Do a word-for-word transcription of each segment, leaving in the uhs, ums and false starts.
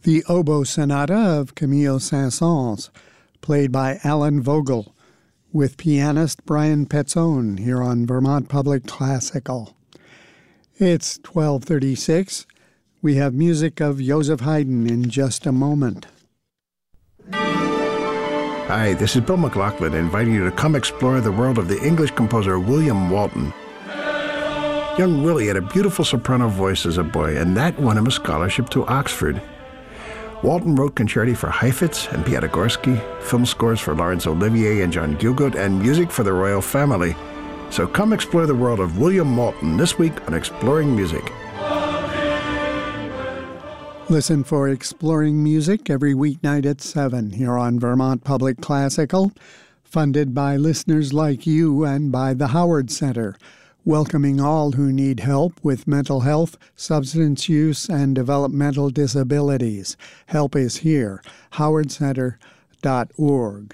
The Oboe Sonata of Camille Saint-Saëns, played by Alan Vogel, with pianist Brian Petzone here on Vermont Public Classical. It's twelve thirty-six. We have music of Joseph Haydn in just a moment. Hi, this is Bill McLaughlin inviting you to come explore the world of the English composer William Walton. Young Willie had a beautiful soprano voice as a boy, and that won him a scholarship to Oxford. Walton wrote concerti for Heifetz and Piatigorsky, film scores for Laurence Olivier and John Gielgud, and music for the royal family. So come explore the world of William Walton this week on Exploring Music. Listen for Exploring Music every weeknight at seven here on Vermont Public Classical, funded by listeners like you and by the Howard Center, welcoming all who need help with mental health, substance use, and developmental disabilities. Help is here, howard center dot org.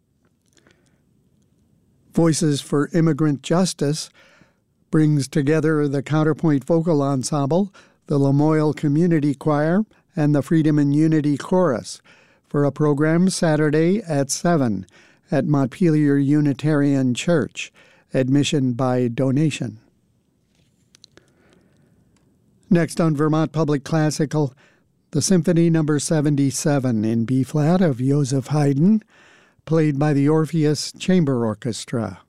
Voices for Immigrant Justice brings together the Counterpoint Vocal Ensemble, the Lamoille Community Choir, and the Freedom and Unity Chorus for a program Saturday at seven at Montpelier Unitarian Church. Admission by donation. Next on Vermont Public Classical, the Symphony Number seventy-seven in B-flat of Joseph Haydn, played by the Orpheus Chamber Orchestra.